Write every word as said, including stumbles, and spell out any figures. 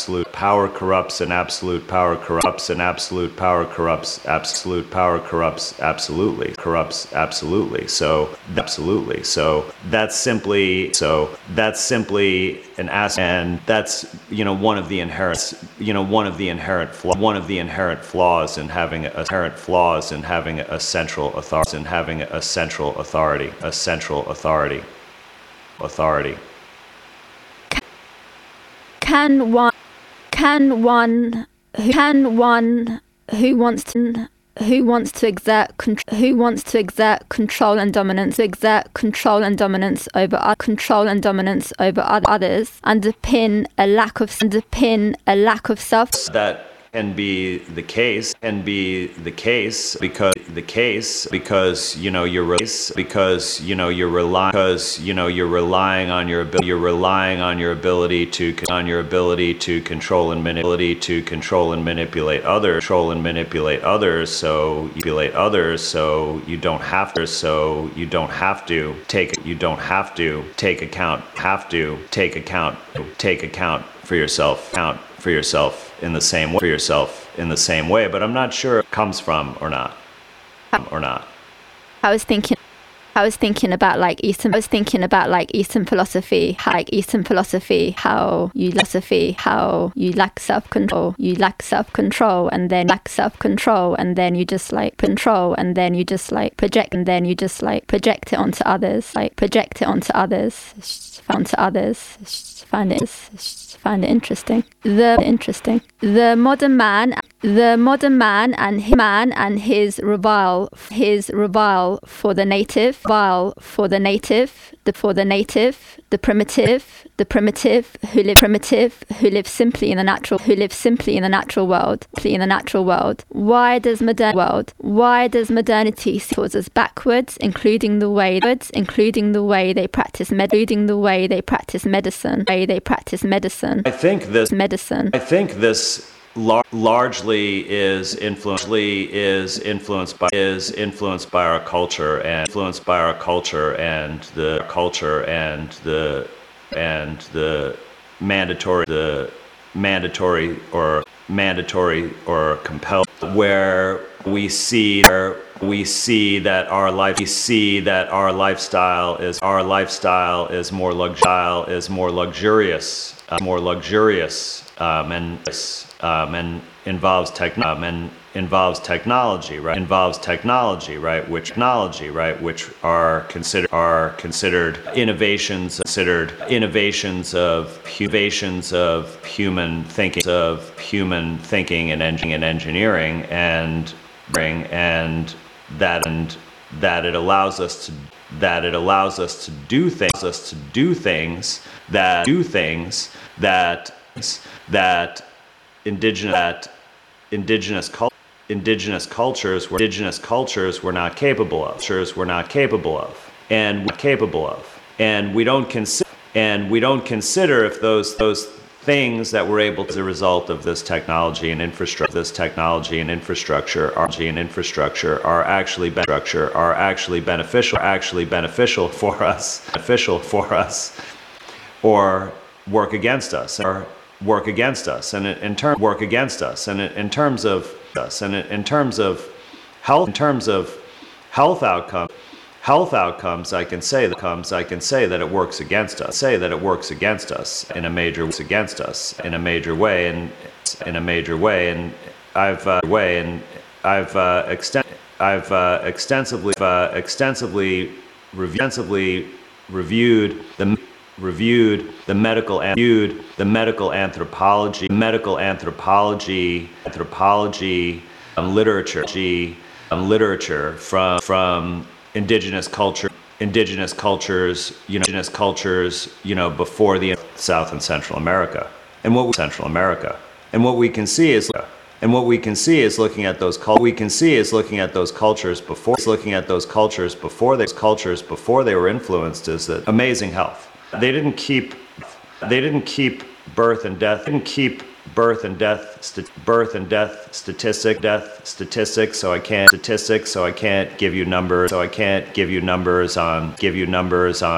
absolute power corrupts and absolute power corrupts and absolute power corrupts absolute power corrupts absolutely corrupts absolutely so absolutely so that's simply so that's simply an aspect, and that's you know one of the inherent you know one of the inherent flaw, one of the inherent flaws in having a inherent flaws in having a central authority in having a central authority a central authority authority Can one, can one, who, can one who wants to, who wants to exert, who wants to exert control and dominance, exert control and dominance over control and dominance over others, underpin a lack of, underpin a lack of self. That can be the case, can be the case because the case because you know you're because you know you're relying because you know you're relying on your ability you're relying on your ability to on your ability to control and manipulate to control and manipulate others control and manipulate others so you manipulate others so you don't have to so you don't have to take you don't have to take account have to take account take account for yourself count for yourself in the same way for yourself in the same way but I'm not sure it comes from or not or not. I was thinking I was thinking about like Eastern I was thinking about like Eastern philosophy, how, like Eastern philosophy, how you philosophy, how you lack self-control, you lack self-control and then lack self-control and then you just like control and then you just like project and then you just like project it onto others, like project it onto others, onto others, find it find it interesting. The interesting. The modern man The modern man and his man and his revile, his revile for the native, revile for the native, the for the native, the primitive, the primitive who live primitive who live simply in the natural, who live simply in the natural world, simply in the natural world. Why does modern world? Why does modernity towards us backwards, including the way, including the way they practice, med- including the way they practice medicine, way they practice medicine? I think this medicine. I think this. Lar- largely is influentially is influenced by is influenced by our culture and influenced by our culture and the culture and the and the mandatory the mandatory or mandatory or compelled where we see where we see that our life we see that our lifestyle is our lifestyle is more luxurious is more luxurious uh, more luxurious um, and Um, and involves tech um, and involves technology, right? Involves technology, right? Which technology, right? Which are considered are considered innovations, considered innovations of innovations of human thinking, of human thinking and engineering and engineering, and bring and that and that it allows us to that it allows us to do things us to do things that do things that that. Indigenous that indigenous cult, indigenous cultures were indigenous cultures were not capable of cultures were not capable of and we're capable of and we don't consider and we don't consider if those those things that we're able to as a result of this technology and infrastructure this technology and infrastructure are and infrastructure are actually structure are actually beneficial are actually beneficial for us beneficial for us or work against us or work against us and in terms work against us and in terms of us and in terms of health in terms of health outcomes health outcomes I can say that comes I can say that it works against us say that it works against us in a major against us in a major way and in a major way and I've uh, way and I've uh, extend I've uh, extensively uh, extensively extensively reviewed the reviewed the medical reviewed the medical anthropology medical anthropology anthropology um, literature um, literature from from indigenous culture indigenous cultures you know indigenous cultures you know before the South and Central America and what we, Central America and what we can see is and what we can see is looking at those cult- we can see is looking at those cultures before looking at those cultures before those cultures before they were influenced is that amazing health. They didn't keep, they didn't keep birth and death, didn't keep birth and death, st- birth and death statistic, death statistics. So I can't statistics. So I can't give you numbers. So I can't give you numbers on, give you numbers on.